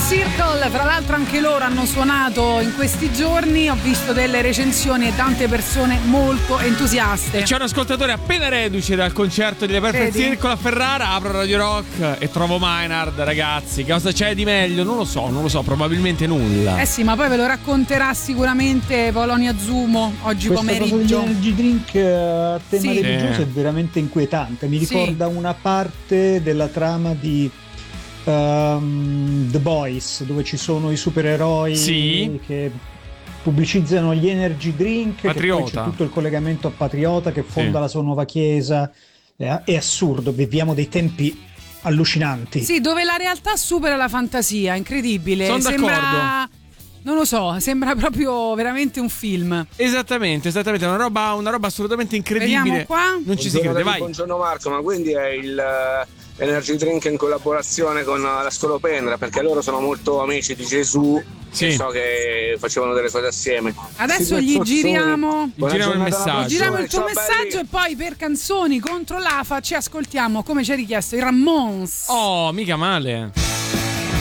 Circle, fra l'altro anche loro hanno suonato in questi giorni, ho visto delle recensioni e tante persone molto entusiaste. E c'è un ascoltatore appena reduce dal concerto di The Perfect Circle a Ferrara, apro Radio Rock e trovo Maynard, ragazzi, che cosa c'è di meglio? Non lo so, probabilmente nulla. Eh sì, ma poi ve lo racconterà sicuramente Polonia Zumo oggi questa pomeriggio. Cosa degli energy drink a tema Sì. religioso è veramente inquietante, mi ricorda una parte della trama di The Boys, dove ci sono i supereroi che pubblicizzano gli energy drink, Patriota. che poi c'è tutto il collegamento a Patriota che fonda la sua nuova chiesa. È assurdo, viviamo dei tempi allucinanti. Sì, dove la realtà supera la fantasia, incredibile. Sono Sembra, non lo so, sembra proprio veramente un film. Esattamente, una roba assolutamente incredibile. Vediamo qua. Non ci si crede, vai. Buongiorno Marco, ma quindi è il Energy Drink in collaborazione con la Scuola Opendra, perché loro sono molto amici di Gesù e so che facevano delle cose assieme. Adesso gli giriamo il messaggio. Giriamo il tuo messaggio e poi per canzoni contro l'AFA ci ascoltiamo, come ci hai richiesto, i Ramones. Oh, mica male.